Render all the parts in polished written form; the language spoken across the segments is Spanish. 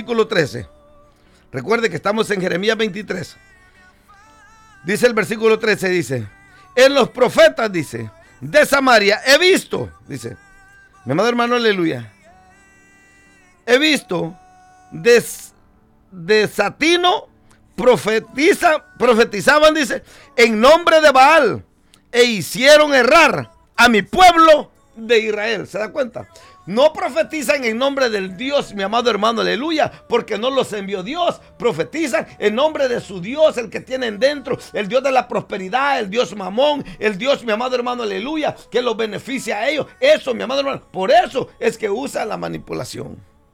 versículo 13. Recuerde que estamos en Jeremías 23. Dice el versículo 13, dice, en los profetas, dice, de Samaria he visto, dice, mi amado hermano, aleluya, he visto desatino, profetizaban, dice, en nombre de Baal, e hicieron errar a mi pueblo de Israel. ¿Se da cuenta? No profetizan en nombre del Dios, mi amado hermano, aleluya, porque no los envió Dios. Profetizan en nombre de su Dios, el que tienen dentro, el Dios de la prosperidad, el Dios Mamón, el Dios, mi amado hermano, aleluya, que los beneficia a ellos. Eso, mi amado hermano, por eso es que usa la manipulación.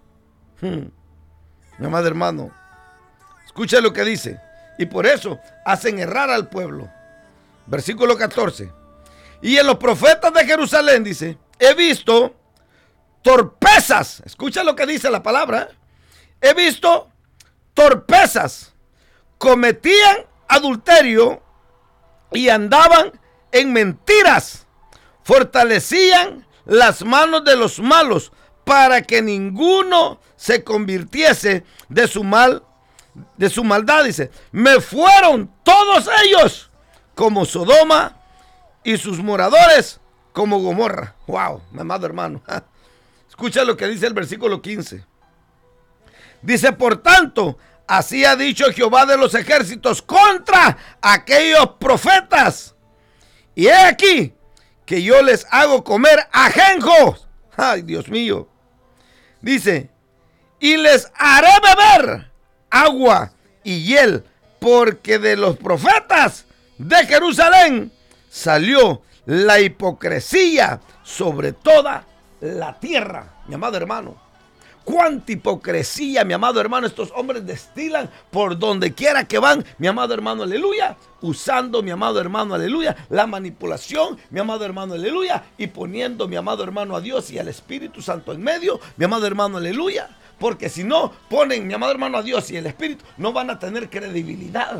Mi amado hermano, escucha lo que dice. Y por eso hacen errar al pueblo. Versículo 14. Y en los profetas de Jerusalén, dice, he visto torpezas. Escucha lo que dice la palabra. He visto torpezas. Cometían adulterio y andaban en mentiras. Fortalecían las manos de los malos para que ninguno se convirtiese de su maldad, dice. Me fueron todos ellos como Sodoma y sus moradores como Gomorra. Wow, mi amado hermano. Escucha lo que dice el versículo 15. Dice, por tanto, así ha dicho Jehová de los ejércitos contra aquellos profetas. Y he aquí que yo les hago comer ajenjos. Ay, Dios mío. Dice, y les haré beber agua y hiel, porque de los profetas de Jerusalén salió la hipocresía sobre toda la tierra. Mi amado hermano, cuánta hipocresía, mi amado hermano, estos hombres destilan por donde quiera que van, mi amado hermano, aleluya, usando, mi amado hermano, aleluya, la manipulación, mi amado hermano, aleluya, y poniendo, mi amado hermano, a Dios y al Espíritu Santo en medio, mi amado hermano, aleluya, porque si no ponen, mi amado hermano, a Dios y el Espíritu, no van a tener credibilidad.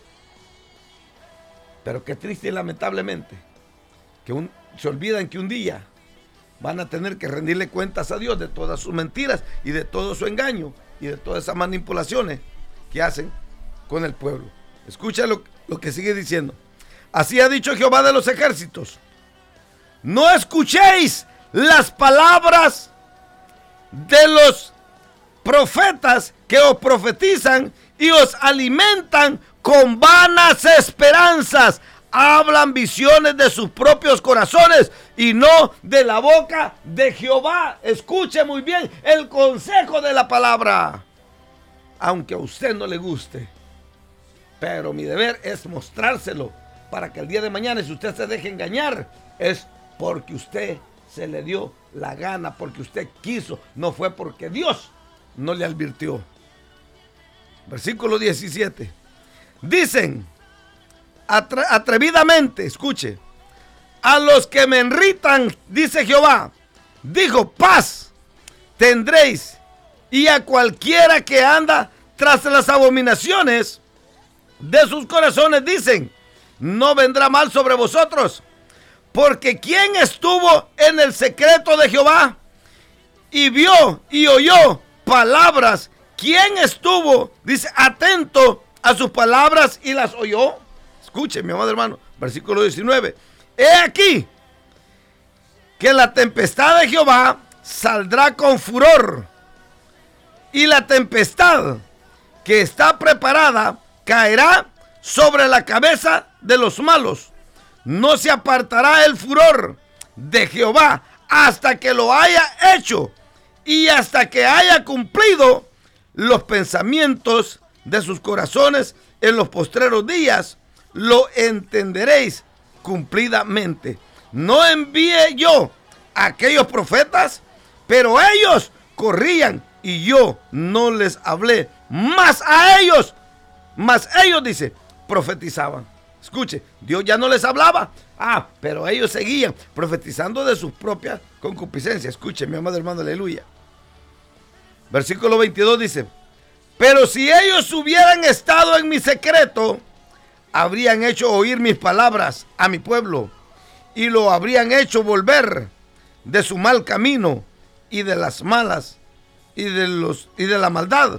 Pero qué triste y lamentablemente que se olvidan que un día van a tener que rendirle cuentas a Dios de todas sus mentiras y de todo su engaño y de todas esas manipulaciones que hacen con el pueblo. Escucha lo que sigue diciendo. Así ha dicho Jehová de los ejércitos: no escuchéis las palabras de los profetas que os profetizan y os alimentan con vanas esperanzas. Hablan visiones de sus propios corazones y no de la boca de Jehová. Escuche muy bien el consejo de la palabra, aunque a usted no le guste, pero mi deber es mostrárselo para que el día de mañana, si usted se deje engañar, es porque usted se le dio la gana, porque usted quiso, no fue porque Dios no le advirtió. Versículo 17. Dicen atrevidamente, escuche, a los que me irritan, dice Jehová, dijo, paz tendréis, y a cualquiera que anda tras las abominaciones de sus corazones, dicen, no vendrá mal sobre vosotros, porque ¿quién estuvo en el secreto de Jehová y vio y oyó palabras? ¿Quién estuvo, dice, atento a sus palabras y las oyó? Escuche, mi amado hermano, versículo 19. He aquí que la tempestad de Jehová saldrá con furor, y la tempestad que está preparada caerá sobre la cabeza de los malos. No se apartará el furor de Jehová hasta que lo haya hecho y hasta que haya cumplido los pensamientos de sus corazones. En los postreros días lo entenderéis cumplidamente. No envié yo a aquellos profetas, pero ellos corrían y yo no les hablé. Más ellos, dice, profetizaban. Escuche, Dios ya no les hablaba. Pero ellos seguían profetizando de sus propias concupiscencias. Escuche, mi amado hermano, aleluya. Versículo 22 dice, pero si ellos hubieran estado en mi secreto, habrían hecho oír mis palabras a mi pueblo y lo habrían hecho volver de su mal camino y de las malas y de la maldad